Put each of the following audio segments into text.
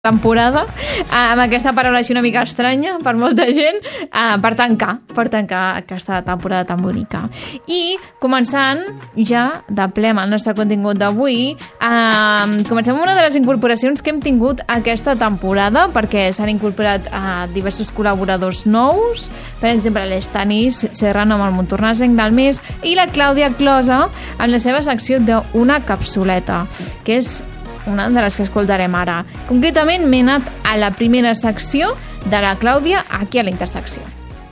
temporada, amb aquesta paraula així una mica estranya per molta gent, per tancar aquesta temporada tan bonica. I començant ja de ple amb el nostre contingut d'avui, comencem amb una de les incorporacions que hem tingut aquesta temporada, perquè s'han incorporat diversos col·laboradors nous, per exemple l'Estanis Serrano amb el Montornès del mes i la Clàudia Closa en la seva secció d'Una capsuleta, que és una de les que escoltarem ara. Concretament m'he anat a la primera secció de la Clàudia aquí a la Intersecció.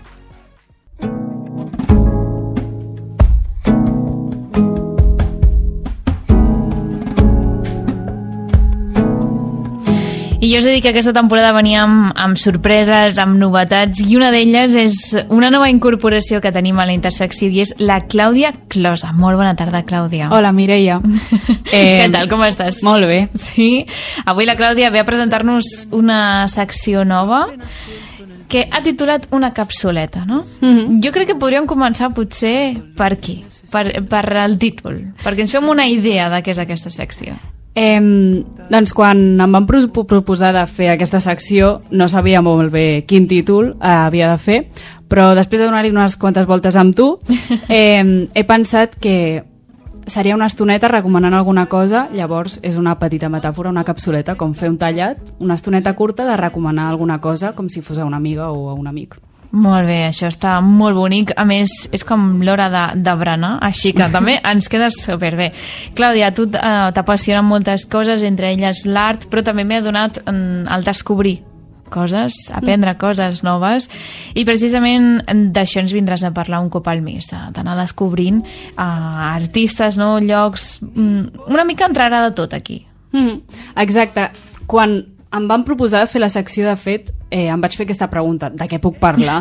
I jo us he dit que aquesta temporada venia amb sorpreses, amb novetats, i una d'elles és una nova incorporació que tenim a la Intersecció i és la Clàudia Closa. Molt bona tarda, Clàudia. Hola, Mireia. Què tal, com estàs? Molt bé. Sí? Avui la Clàudia ve a presentar-nos una secció nova que ha titulat Una capsuleta, no? Jo crec que podríem començar potser per aquí, per el títol, perquè ens fem una idea de què és aquesta secció. Doncs quan em van proposar de fer aquesta secció no sabia molt bé quin títol havia de fer, però després de donar-li unes quantes voltes amb tu he pensat que seria una estoneta recomanant alguna cosa. Llavors és una petita metàfora, una capsuleta, com fer un tallat, una estoneta curta de recomanar alguna cosa com si fos a una amiga o a un amic. Molt bé, això està molt bonic. A més, és com l'hora de berenar, així que també ens queda superbé. Clàudia, a tu t'apassionen moltes coses, entre elles l'art, però també m'he adonat el descobrir coses, aprendre coses noves, i precisament d'això ens vindràs a parlar un cop al mes, d'anar descobrint artistes, no? Llocs, una mica entrarà de tot aquí. Exacte. Quan em van proposar fer la secció, de fet, em vaig fer aquesta pregunta, de què puc parlar?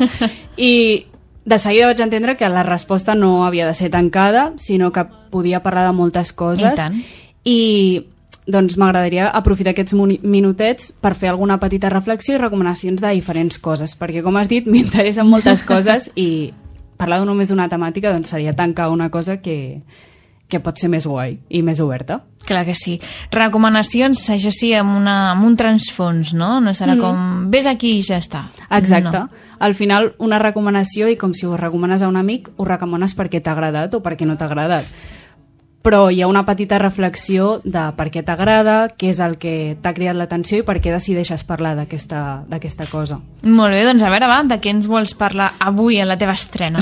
I de seguida vaig entendre que la resposta no havia de ser tancada, sinó que podia parlar de moltes coses. I tant. I doncs m'agradaria aprofitar aquests minutets per fer alguna petita reflexió i recomanacions de diferents coses, perquè, com has dit, m'interessen moltes coses i parlar només d'una temàtica doncs seria tancar una cosa que pot ser més guai i més oberta. Clar que sí. Recomanacions, això sí, amb un transfons, no? No serà com, vés aquí i ja està. Exacte. No. Al final, una recomanació, i com si ho recomanes a un amic, ho recomanes perquè t'ha agradat o perquè no t'ha agradat. Però hi ha una petita reflexió de per què t'agrada, què és el que t'ha cridat l'atenció i per què decideixes parlar d'aquesta cosa. Molt bé, doncs a veure, va, de què ens vols parlar avui a la teva estrena?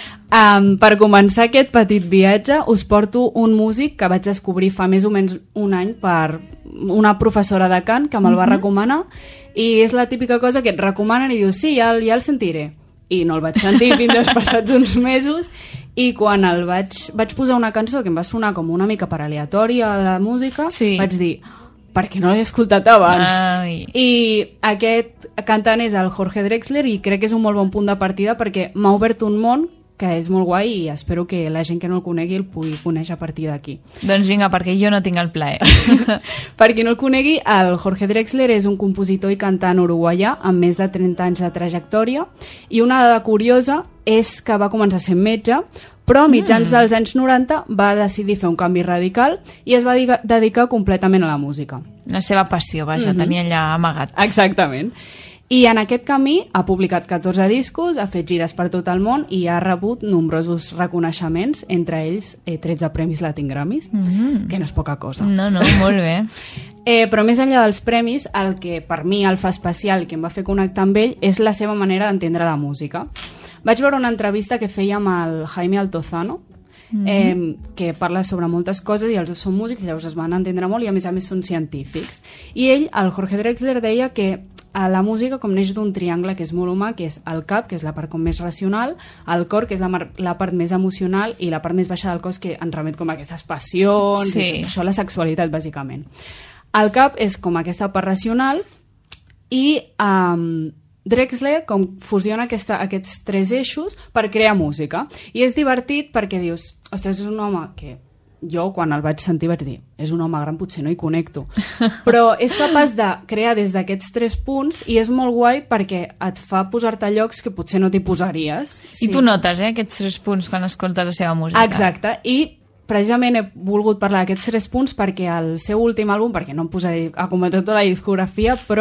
Per començar aquest petit viatge, us porto un músic que vaig descobrir fa més o menys un any per una professora de cant que me'l va recomanar, i és la típica cosa que et recomanen i dius, sí, ja el sentiré. I no el vaig sentir fins passats uns mesos, i quan vaig posar una cançó que em va sonar com una mica per aleatòria a la música, sí, vaig dir, per què no l'he escoltat abans? Ai. I aquest cantant és el Jorge Drexler, i crec que és un molt bon punt de partida perquè m'ha obert un món que és molt guai, i espero que la gent que no el conegui el pugui conèixer a partir d'aquí. Doncs vinga, perquè jo no tinc el plaer. Per qui no el conegui, el Jorge Drexler és un compositor i cantant uruguaià amb més de 30 anys de trajectòria, i una dada curiosa és que va començar sent metge, però a mitjans dels anys 90 va decidir fer un canvi radical i es va dedicar completament a la música. La seva passió, vaja, tenia allà amagat. Exactament. I en aquest camí ha publicat 14 discos, ha fet gires per tot el món i ha rebut nombrosos reconeixements, entre ells 13 premis Latin Grammys, que no és poca cosa. No, molt bé. Però més enllà dels premis, el que per mi el fa especial i que em va fer connectar amb ell és la seva manera d'entendre la música. Vaig veure una entrevista que feia amb el Jaime Altozano, que parla sobre moltes coses, i els dos són músics, llavors es van entendre molt i a més són científics. I ell, el Jorge Drexler, deia que la música com neix d'un triangle que és molt humà, que és el cap, que és la part com més racional, el cor, que és la part més emocional, i la part més baixa del cos, que ens remet com a aquestes passions, sí, i això, la sexualitat, bàsicament. El cap és com aquesta part racional, i Drexler com fusiona aquests tres eixos per crear música. I és divertit perquè dius, ostres, és un home que jo, quan el vaig sentir, vaig dir, és un home gran, potser no hi connecto. Però és capaç de crear des d'aquests 3 punts, i és molt guai perquè et fa posar-te a llocs que potser no t'hi posaries. I tu notes, aquests 3 punts quan escoltes la seva música. Exacte, i precisament he volgut parlar d'aquests 3 punts perquè el seu últim àlbum, perquè no em posaré a comentar tota la discografia, però